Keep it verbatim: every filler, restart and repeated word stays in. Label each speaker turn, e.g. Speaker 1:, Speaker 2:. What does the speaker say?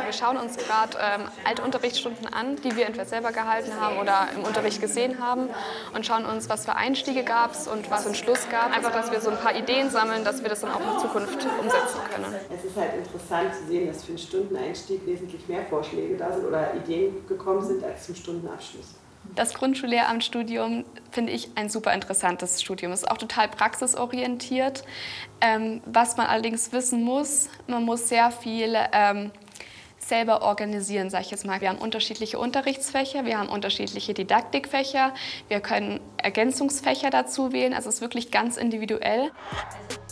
Speaker 1: Wir schauen uns gerade ähm, alte Unterrichtsstunden an, die wir entweder selber gehalten haben oder im Unterricht gesehen haben und schauen uns, was für Einstiege gab es und was für einen Schluss gab. Einfach, dass wir so ein paar Ideen sammeln, dass wir das dann auch in Zukunft umsetzen können.
Speaker 2: Es ist halt interessant zu sehen, dass für einen Stundeneinstieg wesentlich mehr Vorschläge da sind oder Ideen gekommen sind als zum Stundenabschluss.
Speaker 1: Das Grundschullehramtsstudium finde ich ein super interessantes Studium. Es ist auch total praxisorientiert. Ähm, was man allerdings wissen muss, man muss sehr viel ähm, selber organisieren, sage ich jetzt mal. Wir haben unterschiedliche Unterrichtsfächer, wir haben unterschiedliche Didaktikfächer, wir können Ergänzungsfächer dazu wählen, also es ist wirklich ganz individuell.